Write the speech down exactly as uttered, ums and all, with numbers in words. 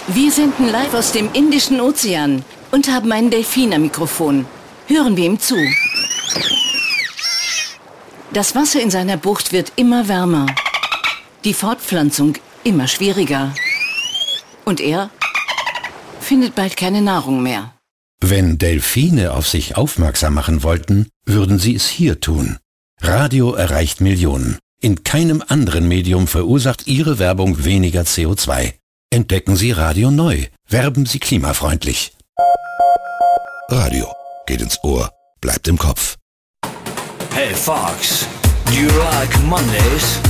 Wir senden live aus dem Indischen Ozean und haben einen Delfin am Mikrofon. Hören wir ihm zu. Das Wasser in seiner Bucht wird immer wärmer. Die Fortpflanzung immer schwieriger. Und er findet bald keine Nahrung mehr. Wenn Delfine auf sich aufmerksam machen wollten, würden sie es hier tun. Radio erreicht Millionen. In keinem anderen Medium verursacht Ihre Werbung weniger C O zwei. Entdecken Sie Radio neu. Werben Sie klimafreundlich. Radio geht ins Ohr, bleibt im Kopf. Hey Fox, do you like Mondays?